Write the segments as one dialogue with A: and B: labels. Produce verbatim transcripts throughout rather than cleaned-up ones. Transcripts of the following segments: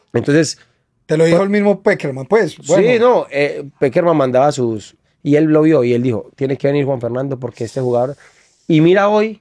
A: Entonces...
B: Te lo dijo el mismo Peckerman, pues. Bueno.
A: Sí, no, eh, Peckerman mandaba sus... Y él lo vio y él dijo, tiene que venir Juan Fernando porque este jugador... Y mira hoy,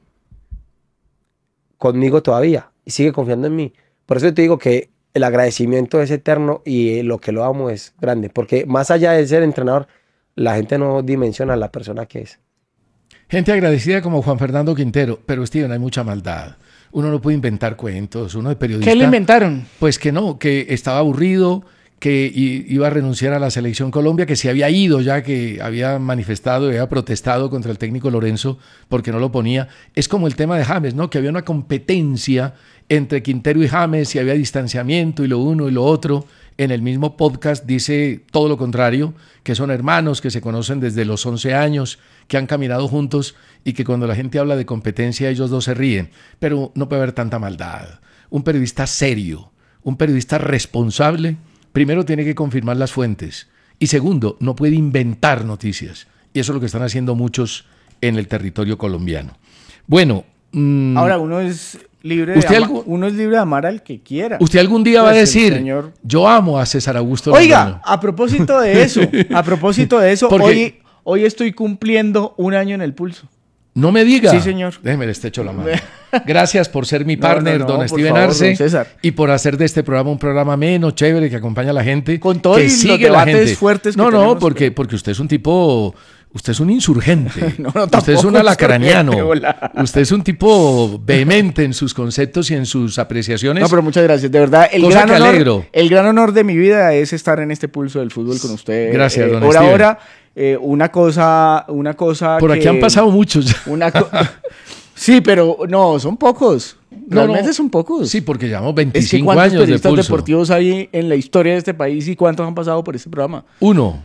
A: conmigo todavía, y sigue confiando en mí. Por eso te digo que el agradecimiento es eterno y lo que lo amo es grande. Porque más allá de ser entrenador, la gente no dimensiona la persona que es.
C: Gente agradecida como Juan Fernando Quintero, pero Steven, hay mucha maldad. Uno no puede inventar cuentos, uno de periodista...
D: ¿Qué le inventaron?
C: Pues que no, que estaba aburrido, que iba a renunciar a la Selección Colombia, que se había ido ya, que había manifestado y había protestado contra el técnico Lorenzo porque no lo ponía. Es como el tema de James, ¿no? Que había una competencia entre Quintero y James y había distanciamiento y lo uno y lo otro. En el mismo podcast dice todo lo contrario, que son hermanos, que se conocen desde los once años, que han caminado juntos y que cuando la gente habla de competencia ellos dos se ríen. Pero no puede haber tanta maldad. Un periodista serio, un periodista responsable, primero tiene que confirmar las fuentes y segundo, no puede inventar noticias. Y eso es lo que están haciendo muchos en el territorio colombiano. Bueno. Mmm,
D: Ahora uno es... Libre de ama, algún, uno es libre de amar al que quiera.
C: Usted algún día pues va a decir, señor... yo amo a César Augusto
D: Oiga,
C: Londoño.
D: A propósito de eso, a propósito de eso, hoy, hoy estoy cumpliendo un año en el Pulso.
C: No me diga.
D: Sí, señor.
C: Déjeme, le estrecho la mano. Gracias por ser mi partner, no, no, no, don Steven
D: favor,
C: Arce,
D: don César.
C: Y por hacer de este programa un programa menos chévere que acompaña a la gente.
D: Con todo
C: que
D: y
C: sigue
D: los debates
C: la gente.
D: fuertes que
C: No, no,
D: tenemos,
C: porque,
D: pero...
C: porque usted es un tipo... Usted es un insurgente,
D: no, no,
C: usted es un alacraneano, usted es un tipo vehemente en sus conceptos y en sus apreciaciones.
D: No, pero muchas gracias, de verdad. El, gran honor, el gran honor de mi vida es estar en este Pulso del Fútbol con usted.
C: Gracias,
D: eh,
C: don
D: Ahora,
C: Steven.
D: ahora, eh, una cosa, una cosa
C: Por
D: que,
C: aquí han pasado muchos.
D: Una co- sí, pero no, son pocos. Realmente no, no. son pocos.
C: Sí, porque llevamos veinticinco
D: es que ¿cuántos
C: años de
D: periodistas
C: Pulso
D: deportivos hay en la historia de este país y cuántos han pasado por este programa?
C: Uno,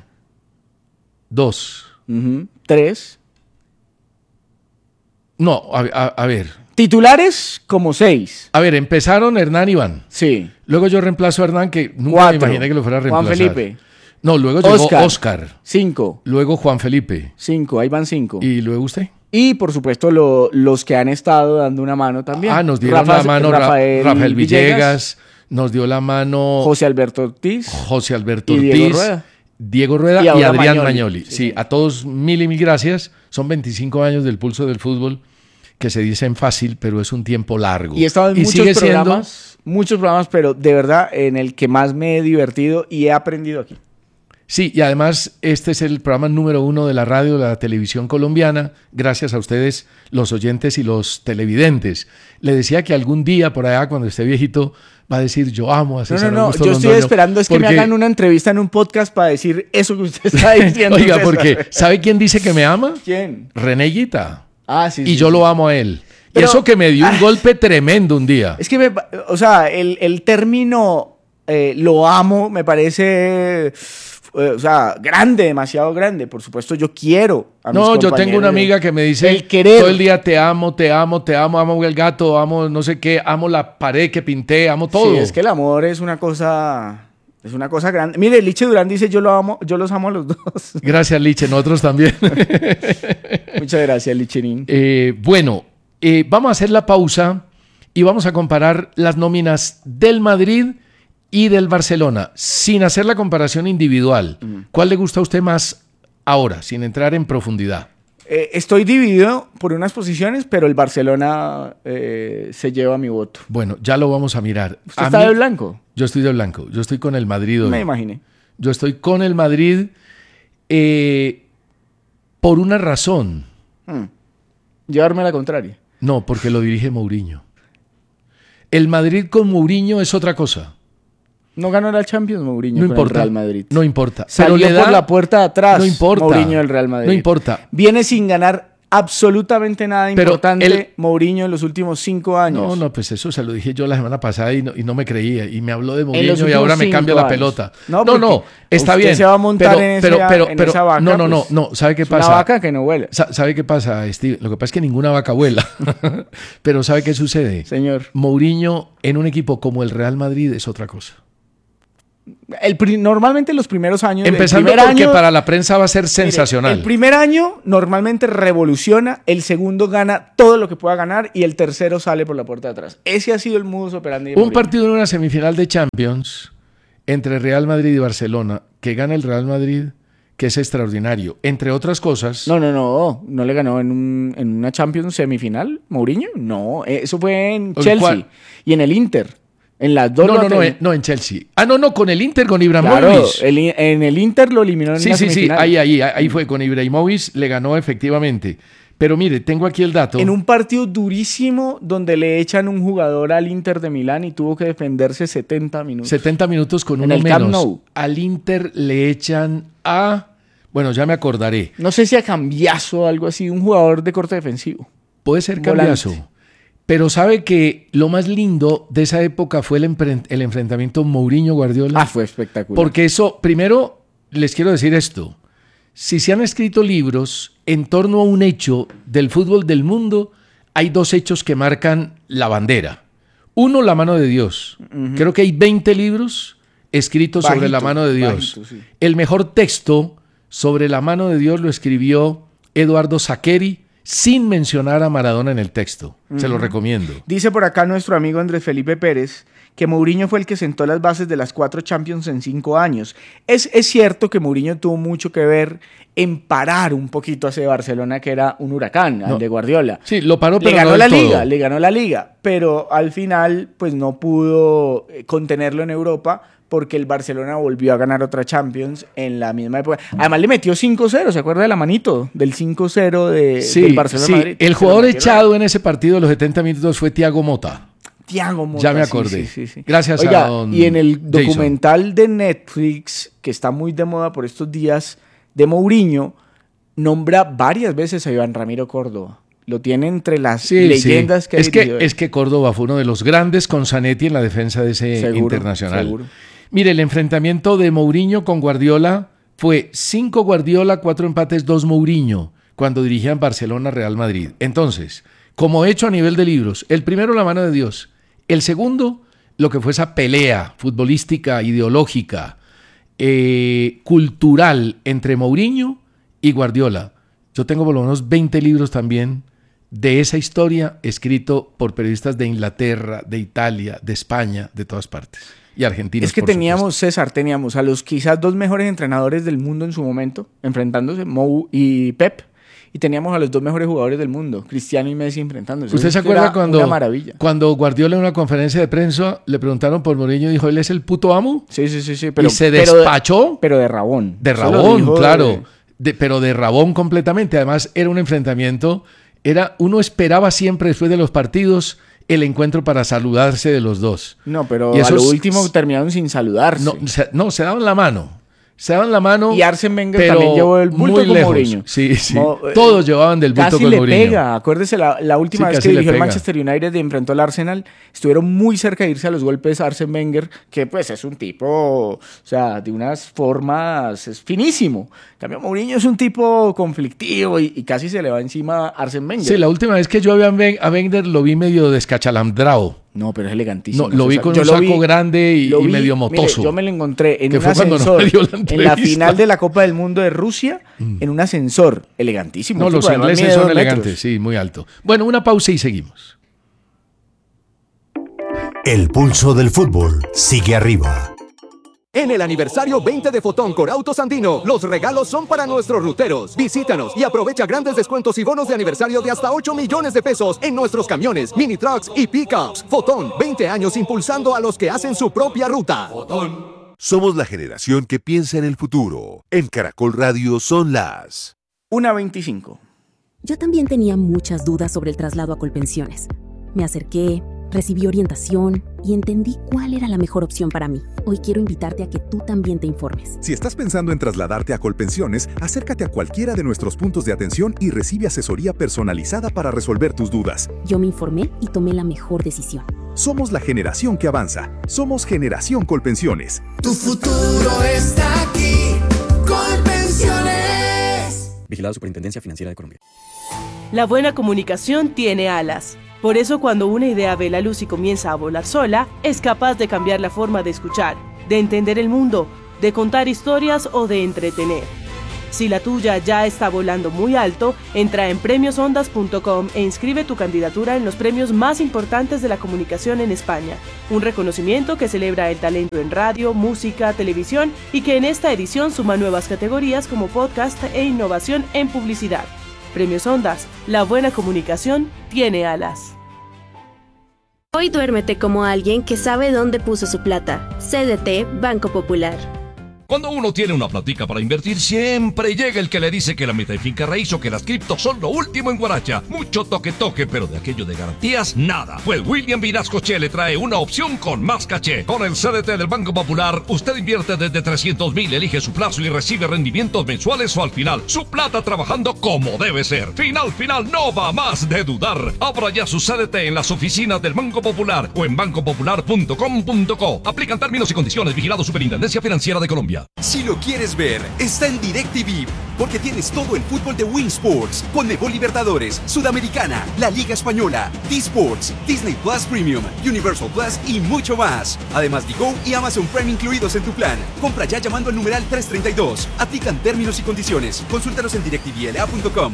C: dos.
D: Uh-huh. Tres.
C: No, a, a, a ver.
D: Titulares como seis.
C: A ver, empezaron Hernán Iván.
D: Sí.
C: Luego yo reemplazo a Hernán, que nunca
D: Cuatro.
C: me imaginé que lo fuera a reemplazar.
D: Juan Felipe.
C: No, luego llegó
D: Oscar.
C: Oscar.
D: Cinco.
C: Luego Juan Felipe.
D: Cinco, ahí van cinco.
C: ¿Y luego usted?
D: Y por supuesto lo, los que han estado dando una mano también.
C: Ah, nos dieron
D: Rafa,
C: la mano
D: Rafael,
C: Rafael Villegas,
D: Villegas,
C: nos dio la mano
D: José Alberto Ortiz,
C: José Alberto
D: y
C: Ortiz,
D: Diego Rueda.
C: Diego Rueda y,
D: y
C: Adrián
D: Magnoli.
C: Magnoli. Sí, sí, a todos mil y mil gracias. Son veinticinco años del Pulso del Fútbol, que se dicen fácil, pero es un tiempo largo.
D: Y he estado en
C: y
D: muchos
C: sigue
D: programas,
C: siendo...
D: muchos programas, pero de verdad en el que más me he divertido y he aprendido aquí.
C: Sí, y además este es el programa número uno de la radio, de la televisión colombiana, gracias a ustedes, los oyentes y los televidentes. Le decía que algún día por allá, cuando esté viejito, va a decir, yo amo a César
D: No, no, no,
C: Augusto
D: yo estoy
C: Londoño,
D: esperando es que
C: porque...
D: me hagan una entrevista en un podcast para decir eso que usted está diciendo.
C: Oiga,
D: César.
C: porque ¿sabe quién dice que me ama?
D: ¿Quién?
C: René Guita.
D: Ah, sí,
C: Y
D: sí,
C: yo
D: sí.
C: lo amo a él.
D: Pero-
C: y eso que me dio un golpe tremendo un día.
D: Es que, me, o sea, el, el término eh, lo amo me parece, eh, o sea, grande, demasiado grande. Por supuesto, yo quiero a mis
C: No, yo tengo
D: compañeros.
C: una amiga que me dice
D: El querer.
C: todo el día te amo, te amo, te amo, amo el gato, amo no sé qué, amo la pared que pinté, amo todo.
D: Sí, es que el amor es una cosa, es una cosa grande. Mire, Liche Durán dice, yo lo amo, yo los amo a los dos.
C: Gracias, Liche, nosotros también.
D: Muchas gracias, Licherín.
C: Eh, bueno, eh, vamos a hacer la pausa y vamos a comparar las nóminas del Madrid y del Barcelona, sin hacer la comparación individual.
D: Mm.
C: ¿Cuál le gusta a usted más ahora, sin entrar en profundidad?
D: Eh, estoy dividido por unas posiciones, pero el Barcelona eh, se lleva mi voto.
C: Bueno, ya lo vamos a mirar.
D: ¿Usted
C: A
D: está
C: mí-
D: de blanco?
C: Yo estoy de blanco, yo estoy con el Madrid hoy.
D: Me imaginé.
C: Yo estoy con el Madrid eh, por una razón.
D: Hmm. Llevarme la contraria.
C: No, porque lo dirige Mourinho. El Madrid con Mourinho es otra cosa.
D: No ganó la Champions Mourinho
C: No
D: con
C: importa.
D: el Real Madrid.
C: No importa.
D: Salió
C: Pero le da-
D: por la puerta de atrás.
C: No importa.
D: Mourinho del Real Madrid.
C: No importa.
D: Viene sin ganar absolutamente nada
C: Pero
D: importante
C: él-
D: Mourinho en los últimos cinco años.
C: No, no, pues eso se lo dije yo la semana pasada y no, y no me creía. Y me habló de
D: En los
C: Mourinho y
D: últimos
C: ahora me
D: cinco
C: cambia la
D: años.
C: pelota.
D: No,
C: No, no,
D: porque
C: está
D: usted
C: bien.
D: se va a montar
C: pero,
D: en ese-
C: pero, pero,
D: en
C: pero-
D: esa vaca,
C: no, no, no,
D: pues,
C: no. ¿Sabe qué
D: es
C: pasa?
D: una vaca que no vuela.
C: Sa- ¿Sabe qué pasa, Steve? Lo que pasa es que ninguna vaca vuela. Pero ¿sabe qué sucede?
D: Señor.
C: Mourinho en un equipo como el Real Madrid es otra cosa.
D: El pri- normalmente los primeros años...
C: Empezando
D: el primer
C: porque
D: año,
C: para la prensa va a ser sensacional.
D: Mire, el primer año normalmente revoluciona, el segundo gana todo lo que pueda ganar y el tercero sale por la puerta de atrás. Ese ha sido el modus operandi de
C: Un
D: Mourinho.
C: partido en una semifinal de Champions entre Real Madrid y Barcelona, que gana el Real Madrid, que es extraordinario. Entre otras cosas...
D: No, no, no. No le ganó en, un, en una Champions semifinal, Mourinho. No, eso fue en
C: ¿El
D: Chelsea
C: cuál?
D: y en el Inter. En las dos
C: No, no,
D: lo
C: no,
D: ten-
C: en, no, en Chelsea. Ah, no, no, con el Inter, con
D: Claro,
C: Ibrahimovic.
D: el in- en el Inter lo eliminó en
C: Sí,
D: la
C: sí, sí,
D: semifinal.
C: ahí, ahí, ahí fue con Ibrahimovic, le ganó efectivamente. Pero mire, tengo aquí el dato.
D: En un partido durísimo donde le echan un jugador al Inter de Milán y tuvo que defenderse setenta minutos.
C: setenta minutos con
D: En
C: uno
D: el Camp
C: menos.
D: Nou.
C: Al Inter le echan a... Bueno, ya me acordaré.
D: No sé si a Cambiaso o algo así, un jugador de corte defensivo.
C: Puede ser
D: Volante.
C: Cambiaso. Pero sabe que lo más lindo de esa época fue el, empre- el enfrentamiento Mourinho-Guardiola.
D: Ah, fue espectacular.
C: Porque eso, primero, les quiero decir esto. Si se han escrito libros en torno a un hecho del fútbol del mundo, hay dos hechos que marcan la bandera. Uno, la mano de Dios. Uh-huh. Creo que hay veinte libros escritos bajito, sobre la mano de Dios. Bajito, sí. El mejor texto sobre la mano de Dios lo escribió Eduardo Saccheri, sin mencionar a Maradona en el texto. Uh-huh. Se lo recomiendo.
D: Dice por acá nuestro amigo Andrés Felipe Pérez que Mourinho fue el que sentó las bases de las cuatro Champions en cinco años. Es, es cierto que Mourinho tuvo mucho que ver en parar un poquito a ese Barcelona que era un huracán, no. al de Guardiola.
C: Sí, lo paró, pero
D: le ganó
C: no
D: la
C: todo.
D: liga, le ganó la liga, pero al final pues no pudo contenerlo en Europa porque el Barcelona volvió a ganar otra Champions en la misma época. Además le metió cinco cero, ¿se acuerda de la manito? Del cinco cero de,
C: sí,
D: del Barcelona
C: sí.
D: Madrid.
C: El jugador echado en ese partido de los setenta minutos fue Thiago Motta.
D: Thiago Motta.
C: Ya me acordé.
D: Sí, sí, sí.
C: Gracias
D: Oiga,
C: a don
D: y en el documental
C: Jason.
D: de Netflix, que está muy de moda por estos días, de Mourinho, nombra varias veces a Iván Ramiro Córdoba. Lo tiene entre las
C: sí,
D: leyendas
C: sí.
D: que ha
C: es que
D: dirigido.
C: Es que Córdoba fue uno de los grandes con Zanetti en la defensa de ese
D: seguro,
C: internacional.
D: Seguro.
C: Mire, el enfrentamiento de Mourinho con Guardiola fue cinco Guardiola, cuatro empates, dos Mourinho, cuando dirigían Barcelona-Real Madrid. Entonces, como hecho a nivel de libros, el primero la mano de Dios, el segundo lo que fue esa pelea futbolística, ideológica, eh, cultural entre Mourinho y Guardiola. Yo tengo por lo menos veinte libros también de esa historia escrito por periodistas de Inglaterra, de Italia, de España, de todas partes. Y argentinos,
D: es que
C: por
D: teníamos,
C: supuesto.
D: César, teníamos a los quizás dos mejores entrenadores del mundo en su momento, enfrentándose, Mou y Pep, y teníamos a los dos mejores jugadores del mundo, Cristiano y Messi, enfrentándose.
C: ¿Usted se
D: Eso
C: acuerda
D: era
C: cuando,
D: una maravilla.
C: cuando Guardiola en una conferencia de prensa le preguntaron por Mourinho y dijo, ¿él es el puto amo?
D: Sí, sí, sí. sí pero,
C: y se
D: pero
C: despachó.
D: De, pero de rabón.
C: De rabón, claro. De... De, pero de rabón completamente. Además, era un enfrentamiento. Era, uno esperaba siempre después de los partidos el encuentro para saludarse de los dos.
D: No, pero
C: y
D: a lo
C: es,
D: último terminaron sin saludarse.
C: No se, no, se daban la mano. Se daban la mano.
D: Y Arsène Wenger también llevó el bulto
C: muy
D: con
C: lejos.
D: Mourinho.
C: Sí, sí.
D: Mo,
C: Todos eh, llevaban del bulto
D: casi
C: con
D: le
C: Mourinho.
D: Pega. Acuérdese, la, la última
C: sí,
D: vez que dirigió el
C: pega.
D: Manchester United y enfrentó al Arsenal, estuvieron muy cerca de irse a los golpes a Arsène Wenger, que pues es un tipo, o sea, de unas formas, es finísimo. En cambio, Mourinho es un tipo conflictivo y, y casi se le va encima a Arsène Wenger.
C: Sí, la última vez que yo vi a Wenger lo vi medio descachalamdrado.
D: No, pero es elegantísimo.
C: No, lo vi con yo un saco vi, grande y, y medio motoso.
D: Mire, yo me lo encontré en un ascensor no la en la final de la Copa del Mundo de Rusia, mm. en un ascensor elegantísimo.
C: No, los ingleses son elegantes, sí, muy alto. Bueno, una pausa y seguimos.
E: El pulso del fútbol sigue arriba.
F: En el aniversario veinte de Fotón con Autos Andino, los regalos son para nuestros ruteros. Visítanos y aprovecha grandes descuentos y bonos de aniversario de hasta ocho millones de pesos en nuestros camiones, mini trucks y pickups. Fotón, veinte años impulsando a los que hacen su propia ruta.
E: Fotón. Somos la generación que piensa en el futuro. En Caracol Radio son las
D: una veinticinco.
G: Yo también tenía muchas dudas sobre el traslado a Colpensiones. Me acerqué, recibí orientación y entendí cuál era la mejor opción para mí. Hoy quiero invitarte a que tú también te informes.
H: Si estás pensando en trasladarte a Colpensiones, acércate a cualquiera de nuestros puntos de atención y recibe asesoría personalizada para resolver tus dudas.
G: Yo me informé y tomé la mejor decisión.
H: Somos la generación que avanza. Somos Generación Colpensiones.
I: Tu futuro está aquí. Colpensiones.
J: Vigilado Superintendencia Financiera de Colombia.
K: La buena comunicación tiene alas. Por eso, cuando una idea ve la luz y comienza a volar sola, es capaz de cambiar la forma de escuchar, de entender el mundo, de contar historias o de entretener. Si la tuya ya está volando muy alto, entra en premios ondas punto com e inscribe tu candidatura en los premios más importantes de la comunicación en España. Un reconocimiento que celebra el talento en radio, música, televisión y que en esta edición suma nuevas categorías como podcast e innovación en publicidad. Premios Ondas, la buena comunicación tiene alas.
J: Hoy duérmete como alguien que sabe dónde puso su plata. C D T Banco Popular.
L: Cuando uno tiene una platica para invertir, siempre llega el que le dice que la meta y finca raíz o que las criptos son lo último en guaracha. Mucho toque toque, pero de aquello de garantías, nada. Pues William Vinascoche le trae una opción con más caché. Con el C D T del Banco Popular, usted invierte desde trescientos mil, elige su plazo y recibe rendimientos mensuales o al final. Su plata trabajando como debe ser. Final, final, no va más de dudar. Abra ya su C D T en las oficinas del Banco Popular o en banco popular punto com punto co. Aplican términos y condiciones. Vigilado Superintendencia Financiera de Colombia.
M: Si lo quieres ver, está en DirecTV, porque tienes todo el fútbol de Win Sports, Conmebol Libertadores, Sudamericana, la Liga Española, D-Sports, Disney Plus Premium, Universal Plus y mucho más. Además, Digo y Amazon Prime incluidos en tu plan. Compra ya llamando al numeral trescientos treinta y dos. Aplican términos y condiciones. Consúltalos en direct t v l a punto com.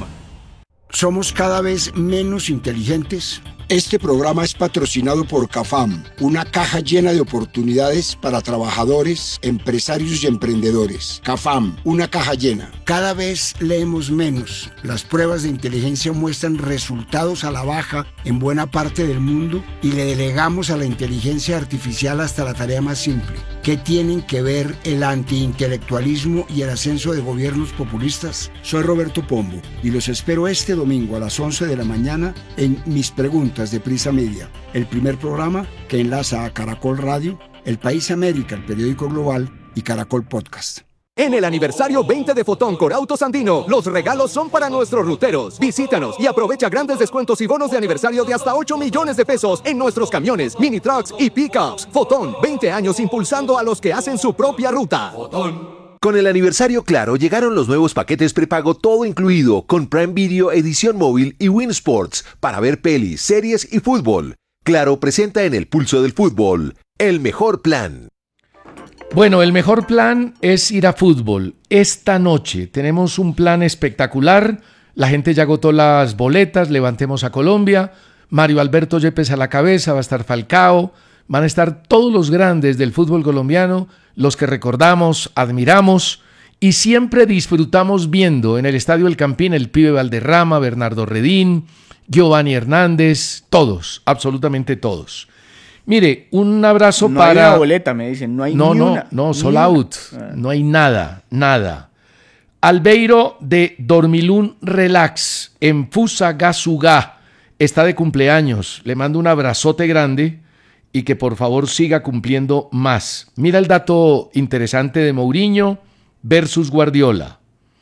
N: ¿Somos cada vez menos inteligentes? Este programa es patrocinado por CAFAM, una caja llena de oportunidades para trabajadores, empresarios y emprendedores. CAFAM, una caja llena. Cada vez leemos menos. Las pruebas de inteligencia muestran resultados a la baja en buena parte del mundo y le delegamos a la inteligencia artificial hasta la tarea más simple. ¿Qué tienen que ver el antiintelectualismo y el ascenso de gobiernos populistas? Soy Roberto Pombo y los espero este domingo a las once de la mañana en Mis Preguntas de Prisa Media, el primer programa que enlaza a Caracol Radio, El País América, el periódico global, y Caracol Podcast.
F: En el aniversario veinte de Fotón Corautos Andino, los regalos son para nuestros ruteros. Visítanos y aprovecha grandes descuentos y bonos de aniversario de hasta ocho millones de pesos en nuestros camiones, mini trucks y pickups. Fotón, veinte años impulsando a los que hacen su propia ruta. Fotón.
E: Con el aniversario Claro llegaron los nuevos paquetes prepago todo incluido con Prime Video, edición móvil y Win Sports para ver pelis, series y fútbol. Claro presenta en el pulso del fútbol el mejor plan.
C: Bueno, el mejor plan es ir a fútbol. Esta noche tenemos un plan espectacular. La gente ya agotó las boletas. Levantemos a Colombia. Mario Alberto Yepes a la cabeza. Va a estar Falcao. Van a estar todos los grandes del fútbol colombiano, los que recordamos, admiramos y siempre disfrutamos viendo en el Estadio El Campín el Pibe Valderrama, Bernardo Redín, Giovanni Hernández, todos, absolutamente todos. Mire, un abrazo
D: no
C: para...
D: No hay una boleta, me dicen, no hay
C: no,
D: ni
C: no,
D: una.
C: No, no, sold
D: ni
C: out,
D: una.
C: no hay nada, nada. Albeiro de Dormilún Relax, en Fusagasugá, está de cumpleaños. Le mando un abrazote grande y que por favor siga cumpliendo más. Mira el dato interesante de Mourinho versus Guardiola.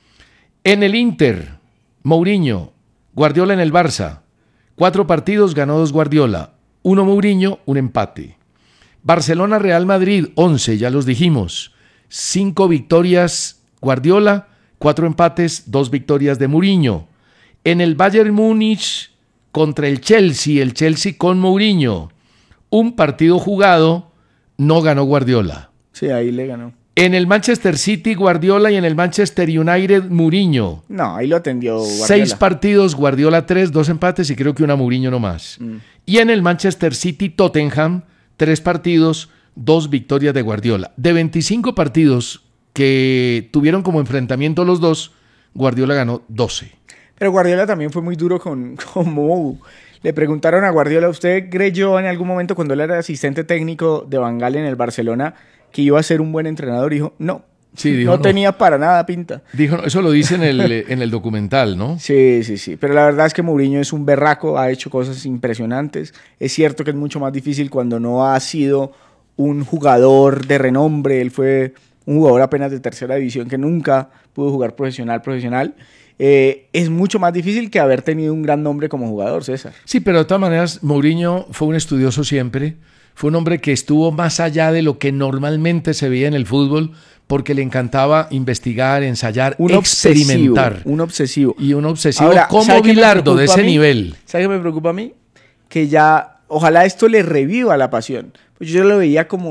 C: En el Inter, Mourinho, Guardiola en el Barça. Cuatro partidos, ganó dos Guardiola. Uno Mourinho, un empate. Barcelona, Real Madrid, once, ya los dijimos. Cinco victorias Guardiola, cuatro empates, dos victorias de Mourinho. En el Bayern Múnich contra el Chelsea, el Chelsea con Mourinho. Un partido jugado, no ganó Guardiola.
D: Sí, ahí le ganó.
C: En el Manchester City, Guardiola, y en el Manchester United, Mourinho.
D: No, ahí lo atendió Guardiola.
C: Seis partidos, Guardiola tres, dos empates y creo que una Mourinho no más. Mm. Y en el Manchester City, Tottenham, tres partidos, dos victorias de Guardiola. De veinticinco partidos que tuvieron como enfrentamiento los dos, Guardiola ganó doce.
D: Pero Guardiola también fue muy duro con, con Mou. Le preguntaron a Guardiola, ¿usted creyó en algún momento cuando él era asistente técnico de Van Gaal en el Barcelona que iba a ser un buen entrenador? Y dijo, no,
C: sí, dijo,
D: no,
C: no
D: tenía para nada pinta.
C: Dijo, eso lo dice en el, en el documental, ¿no?
D: Sí, sí, sí. Pero la verdad es que Mourinho es un berraco, ha hecho cosas impresionantes. Es cierto que es mucho más difícil cuando no ha sido un jugador de renombre. Él fue un jugador apenas de tercera división que nunca pudo jugar profesional, profesional. Eh, es mucho más difícil que haber tenido un gran nombre como jugador, César.
C: Sí, pero de todas maneras, Mourinho fue un estudioso siempre, fue un hombre que estuvo más allá de lo que normalmente se veía en el fútbol, porque le encantaba investigar, ensayar,
D: un
C: experimentar.
D: Obsesivo, un obsesivo.
C: Y un obsesivo
D: Ahora,
C: como Bilardo, de ese nivel.
D: ¿Sabes qué me preocupa a mí? Que ya, ojalá esto le reviva la pasión. Pues yo lo veía como...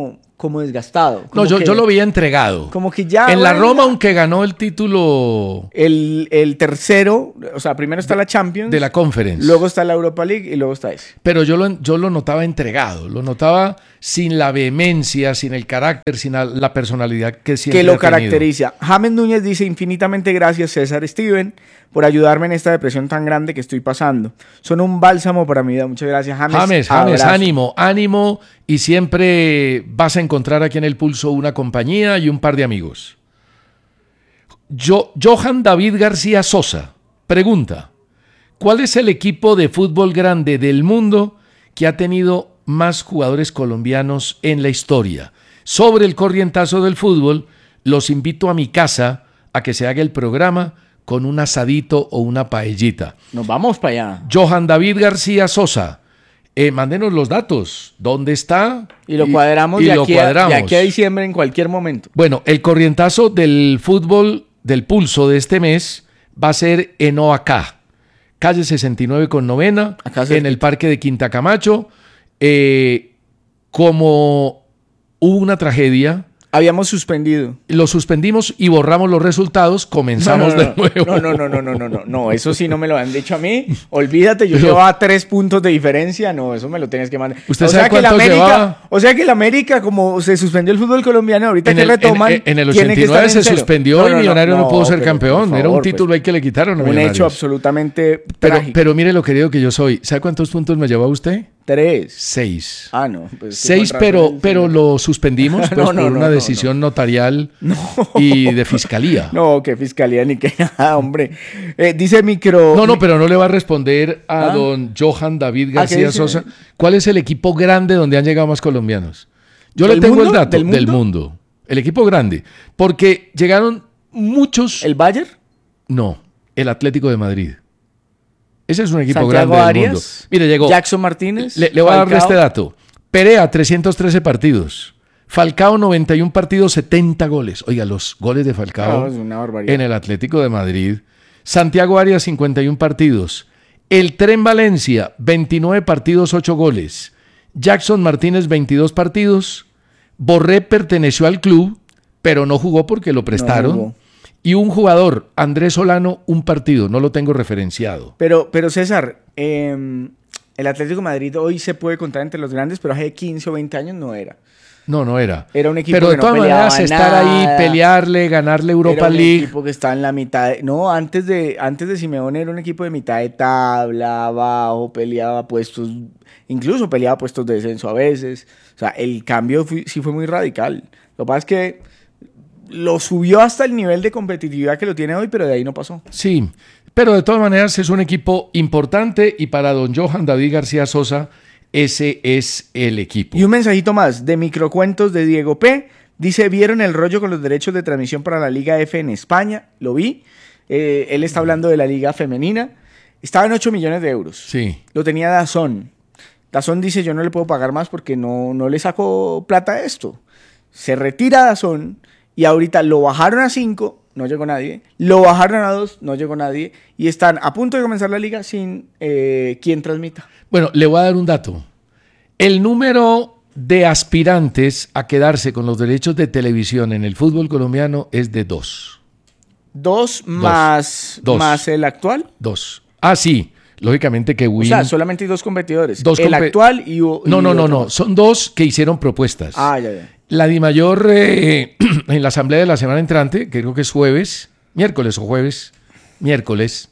D: como desgastado.
C: No, yo, que, yo lo veía entregado.
D: Como que ya...
C: En la Roma, aunque ganó el título...
D: El, el tercero, o sea, primero está la Champions.
C: De la Conference.
D: Luego está la Europa League y luego está ese.
C: Pero yo lo, yo lo notaba entregado, lo notaba sin la vehemencia, sin el carácter, sin la, la personalidad que siempre
D: que lo
C: ha tenido.
D: Caracteriza. James Núñez dice: infinitamente gracias, César Steven, por ayudarme en esta depresión tan grande que estoy pasando. Son un bálsamo para mi vida. Muchas gracias, James.
C: James, James, ánimo, ánimo, y siempre vas a encontrar aquí en El Pulso una compañía y un par de amigos. Yo, Johan David García Sosa pregunta: ¿cuál es el equipo de fútbol grande del mundo que ha tenido más jugadores colombianos en la historia? Sobre el corrientazo del fútbol, los invito a mi casa a que se haga el programa con un asadito o una paellita.
D: Nos vamos para allá.
C: Johan David García Sosa, eh, mándenos los datos. ¿Dónde está?
D: Y lo cuadramos,
C: y, y
D: de,
C: lo
D: aquí
C: cuadramos.
D: A, de aquí a diciembre en cualquier momento.
C: Bueno, el corrientazo del fútbol del Pulso de este mes va a ser en Oacá, calle sesenta y nueve con novena, en el Parque de Quinta Camacho. Eh, como hubo una tragedia,
D: habíamos suspendido.
C: Lo suspendimos y borramos los resultados, comenzamos
D: no, no, no,
C: de nuevo.
D: No, no, no, no, no, no, no, no, eso sí no me lo han dicho a mí. Olvídate, yo llevaba tres puntos de diferencia, no, eso me lo tienes que mandar.
C: ¿Usted
D: o
C: sabe
D: sea que la
C: cuánto
D: América,
C: llevaba?
D: O sea que la América, como se suspendió el fútbol colombiano, ahorita
C: en
D: que
C: el,
D: retoman,
C: en, en el
D: tiene
C: ochenta y
D: que
C: nueve
D: estar en
C: se
D: cero.
C: suspendió
D: no,
C: y
D: no,
C: Millonario no, no pudo ser
D: pero,
C: campeón.
D: favor,
C: Era un título
D: pues,
C: ahí que le quitaron a
D: un
C: Millonarios.
D: hecho absolutamente
C: pero,
D: trágico.
C: pero mire lo querido que yo soy. ¿Sabe cuántos puntos me llevó usted?
D: Tres.
C: Seis.
D: Ah, no. Pues
C: Seis, pero, pero lo suspendimos pues, no, no, por una no, decisión no, no. notarial y de fiscalía.
D: No, que fiscalía ni que nada, hombre. Eh, dice micro...
C: No, no, pero no le va a responder a ¿Ah? don Johan David García Sosa. ¿Cuál es el equipo grande donde han llegado más colombianos? Yo le tengo mundo? el dato ¿Del mundo? del mundo. El equipo grande. Porque llegaron muchos...
D: ¿El Bayern?
C: No, el Atlético de Madrid. Ese es un equipo
D: Santiago
C: grande
D: Arias,
C: del mundo. Mire, llegó.
D: Jackson Martínez.
C: Le, le voy a dar este dato. Perea, trescientos trece partidos. Falcao, noventa y un partidos, setenta goles. Oiga, los goles de Falcao
D: no, es una barbaridad.
C: en el Atlético de Madrid. Santiago Arias, cincuenta y un partidos. El Tren Valencia, veintinueve partidos, ocho goles. Jackson Martínez, veintidós partidos. Borré perteneció al club, pero no jugó porque lo prestaron. No Y un jugador, Andrés Solano, un partido, no lo tengo referenciado.
D: Pero, pero César, eh, el Atlético de Madrid hoy se puede contar entre los grandes, pero hace quince o veinte años no era.
C: No, no era.
D: Era un equipo
C: pero
D: que
C: de todas
D: no
C: maneras,
D: nada.
C: estar ahí, pelearle, ganarle Europa
D: era un
C: League.
D: equipo que está en la mitad. De, no, antes de, antes de Simeone era un equipo de mitad de tabla, abajo, peleaba puestos, incluso peleaba puestos de descenso a veces. O sea, el cambio fue, sí fue muy radical. Lo que pasa es que lo subió hasta el nivel de competitividad que lo tiene hoy, pero de ahí no pasó.
C: Sí, pero de todas maneras es un equipo importante y para don Johan David García Sosa, ese es el equipo.
D: Y un mensajito más de microcuentos de Diego P. Dice, ¿vieron el rollo con los derechos de transmisión para la Liga F en España? Lo vi. Eh, él está hablando de la Liga Femenina. Estaba en ocho millones de euros.
C: Sí.
D: Lo tenía DAZN. DAZN dice, yo no le puedo pagar más porque no, no le saco plata a esto. Se retira DAZN y ahorita lo bajaron a cinco, no llegó nadie. Lo bajaron a dos, no llegó nadie. Y están a punto de comenzar la liga sin eh, quien transmita.
C: Bueno, le voy a dar un dato. El número de aspirantes a quedarse con los derechos de televisión en el fútbol colombiano es de dos.
D: ¿Dos, dos. Más,
C: dos.
D: más el actual?
C: Dos. Ah, sí. Lógicamente que Win...
D: O sea, solamente hay dos competidores.
C: Dos
D: el
C: comp
D: actual y... y
C: no, no, no, no.
D: Más.
C: Son dos que hicieron propuestas.
D: Ah, ya, ya.
C: La DIMAYOR eh, en la asamblea de la semana entrante, que creo que es jueves, miércoles o jueves, miércoles,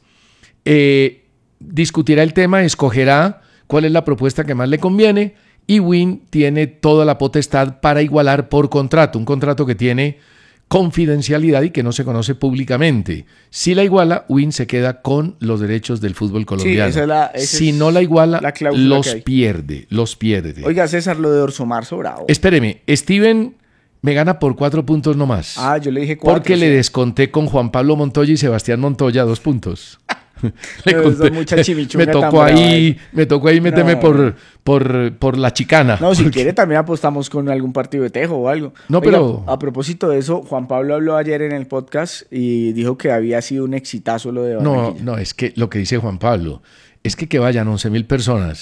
C: eh, discutirá el tema, escogerá cuál es la propuesta que más le conviene y Win tiene toda la potestad para igualar por contrato, un contrato que tiene confidencialidad y que no se conoce públicamente. Si la iguala, Win se queda con los derechos del fútbol colombiano.
D: Sí, esa es la, esa
C: si
D: es
C: no la iguala,
D: la
C: los pierde, los pierde.
D: Oiga, César, lo de Orso Marzo, bravo.
C: Espéreme, Steven me gana por cuatro puntos nomás.
D: Ah, yo le dije cuatro.
C: Porque sí. le desconté con Juan Pablo Montoya y Sebastián Montoya dos puntos. Le
D: no,
C: conté,
D: mucha
C: me tocó ahí, me tocó ahí meterme no, por, no. por, por la chicana.
D: No, si
C: porque...
D: quiere también apostamos con algún partido de tejo o algo.
C: No,
D: Oiga,
C: pero...
D: a propósito de eso, Juan Pablo habló ayer en el podcast y dijo que había sido un exitazo lo de Barranquilla.
C: No, no, es que lo que dice Juan Pablo es que que vayan once mil personas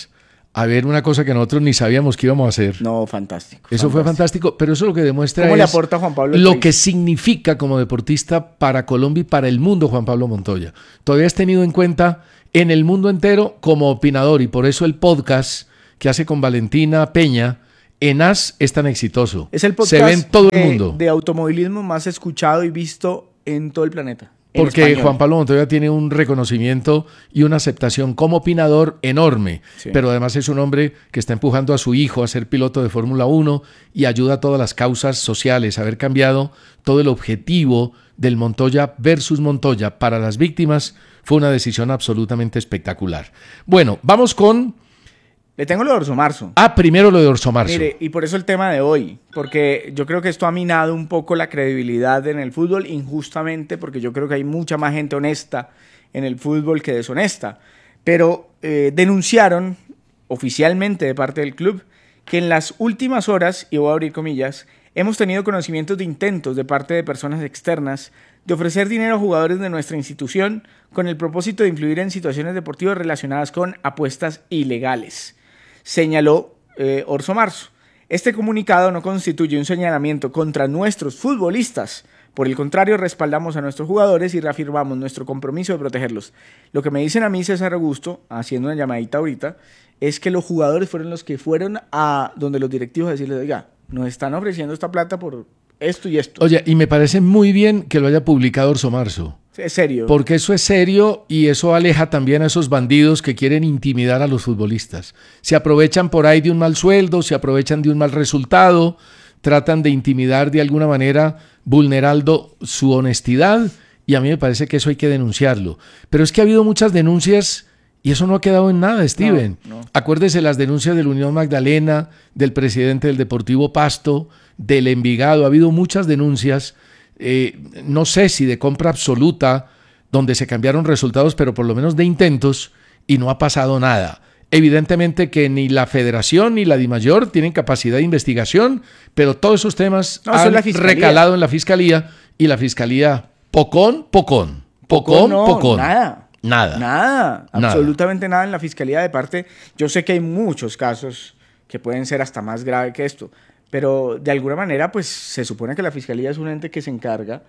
C: a ver una cosa que nosotros ni sabíamos que íbamos a hacer.
D: No, fantástico.
C: Eso fantástico. fue fantástico, pero eso lo que demuestra
D: ¿Cómo
C: es
D: le aporta Juan Pablo
C: lo
D: país?
C: que significa como deportista para Colombia y para el mundo Juan Pablo Montoya. Todavía es tenido en cuenta en el mundo entero como opinador y por eso el podcast que hace con Valentina Peña en A S es tan exitoso.
D: Es el podcast
C: Se ve en todo
D: de,
C: el mundo.
D: de automovilismo más escuchado y visto en todo el planeta.
C: Porque Juan Pablo Montoya tiene un reconocimiento y una aceptación como opinador enorme, sí. Pero además es un hombre que está empujando a su hijo a ser piloto de Fórmula uno y ayuda a todas las causas sociales, a haber cambiado todo el objetivo del Montoya versus Montoya para las víctimas. Fue una decisión absolutamente espectacular. Bueno, vamos con...
D: Le tengo lo de Orso Marzo.
C: Ah, primero lo de Orso Marzo.
D: Mire, y por eso el tema de hoy, porque yo creo que esto ha minado un poco la credibilidad en el fútbol, injustamente, porque yo creo que hay mucha más gente honesta en el fútbol que deshonesta. Pero eh, denunciaron oficialmente de parte del club que en las últimas horas, y voy a abrir comillas, hemos tenido conocimientos de intentos de parte de personas externas de ofrecer dinero a jugadores de nuestra institución con el propósito de influir en situaciones deportivas relacionadas con apuestas ilegales. Señaló eh, Orso Marzo. Este comunicado no constituye un señalamiento contra nuestros futbolistas. Por el contrario, respaldamos a nuestros jugadores y reafirmamos nuestro compromiso de protegerlos. Lo que me dicen a mí, César Augusto, haciendo una llamadita ahorita, es que los jugadores fueron los que fueron a donde los directivos a decirles, oiga, nos están ofreciendo esta plata por esto y esto.
C: Oye, y me parece muy bien que lo haya publicado Orso Marzo.
D: Es serio.
C: Porque eso es serio y eso aleja también a esos bandidos que quieren intimidar a los futbolistas. Se aprovechan por ahí de un mal sueldo, se aprovechan de un mal resultado, tratan de intimidar de alguna manera, vulnerando su honestidad, y a mí me parece que eso hay que denunciarlo. Pero es que ha habido muchas denuncias y eso no ha quedado en nada, Steven. No, no. Acuérdese las denuncias de la Unión Magdalena, del presidente del Deportivo Pasto, del Envigado. Ha habido muchas denuncias. Eh, no sé si de compra absoluta, donde se cambiaron resultados, pero por lo menos de intentos, y no ha pasado nada. Evidentemente que ni la Federación ni la DIMAYOR tienen capacidad de investigación, pero todos esos temas no, han recalado en la Fiscalía, y la Fiscalía, pocón, pocón, pocón,
D: no,
C: pocón.
D: Nada.
C: Nada.
D: Nada.
C: Nada.
D: Absolutamente nada en la Fiscalía de parte. Yo sé que hay muchos casos que pueden ser hasta más graves que esto, pero de alguna manera, pues se supone que la Fiscalía es un ente que se encarga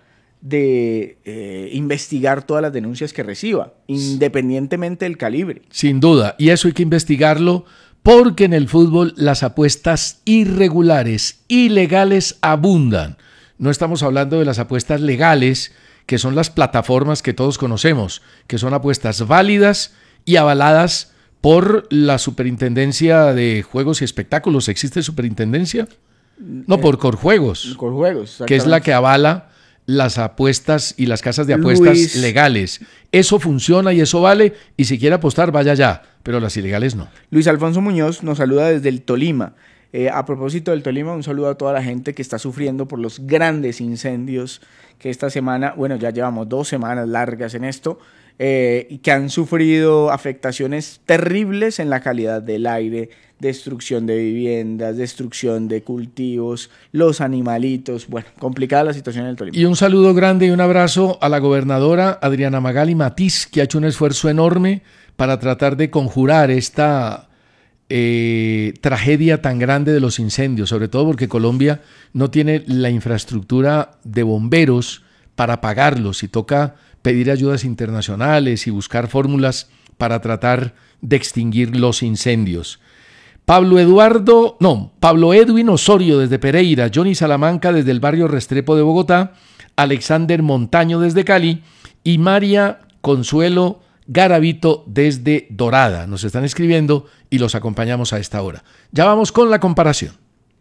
D: de eh, investigar todas las denuncias que reciba, independientemente del calibre.
C: Sin duda, y eso hay que investigarlo, porque en el fútbol las apuestas irregulares, ilegales, abundan. No estamos hablando de las apuestas legales, que son las plataformas que todos conocemos, que son apuestas válidas y avaladas por la Superintendencia de Juegos y Espectáculos. ¿Existe superintendencia? No, por Corjuegos,
D: Corjuegos,
C: que es la que avala las apuestas y las casas de apuestas
D: Luis.
C: legales. Eso funciona y eso vale, y si quiere apostar, vaya allá, pero las ilegales no.
D: Luis Alfonso Muñoz nos saluda desde el Tolima. Eh, a propósito del Tolima, un saludo a toda la gente que está sufriendo por los grandes incendios que esta semana, bueno, ya llevamos dos semanas largas en esto, eh, y que han sufrido afectaciones terribles en la calidad del aire, destrucción de viviendas, destrucción de cultivos, los animalitos. Bueno, complicada la situación en el Tolima.
C: Y un saludo grande y un abrazo a la gobernadora Adriana Magali Matiz, que ha hecho un esfuerzo enorme para tratar de conjurar esta eh, tragedia tan grande de los incendios, sobre todo porque Colombia no tiene la infraestructura de bomberos para apagarlos y toca pedir ayudas internacionales y buscar fórmulas para tratar de extinguir los incendios. Pablo Eduardo, no, Pablo Edwin Osorio desde Pereira, Johnny Salamanca desde el barrio Restrepo de Bogotá, Alexander Montaño desde Cali y María Consuelo Garavito desde Dorada. Nos están escribiendo y los acompañamos a esta hora. Ya vamos con la comparación.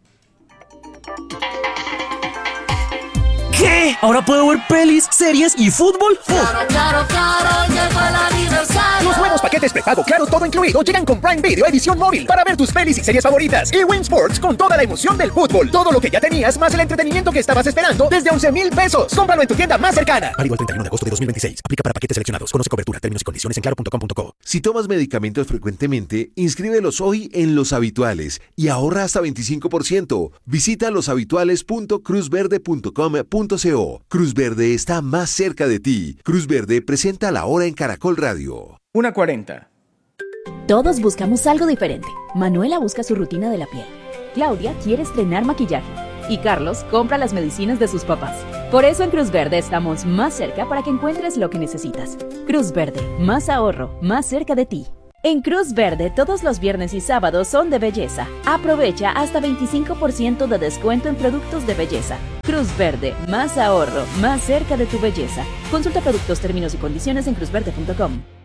O: ¿Qué? ¿Ahora puedo ver pelis, series y fútbol?
I: Claro, claro, claro, llegó el aniversario.
P: Los nuevos paquetes prepago Claro Todo Incluido llegan con Prime Video edición móvil para ver tus pelis y series favoritas. Y Win Sports con toda la emoción del fútbol. Todo lo que ya tenías más el entretenimiento que estabas esperando desde once mil pesos. Cómpralo en tu tienda más cercana.
H: Válido el treinta y uno de agosto de dos mil veintiséis. Aplica para paquetes seleccionados. Conoce cobertura, términos y condiciones en claro punto com punto co.
E: Si tomas medicamentos frecuentemente, inscríbelos hoy en Los Habituales y ahorra hasta veinticinco por ciento. Visita loshabituales punto cruz verde punto com punto co. Cruz Verde está más cerca de ti. Cruz Verde presenta La Hora en Caracol Radio.
D: una cuarenta.
Q: Todos buscamos algo diferente. Manuela busca su rutina de la piel. Claudia quiere estrenar maquillaje. Y Carlos compra las medicinas de sus papás. Por eso en Cruz Verde estamos más cerca para que encuentres lo que necesitas. Cruz Verde, más ahorro, más cerca de ti. En Cruz Verde todos los viernes y sábados son de belleza. Aprovecha hasta veinticinco por ciento de descuento en productos de belleza. Cruz Verde, más ahorro, más cerca de tu belleza. Consulta productos, términos y condiciones en cruz verde punto com.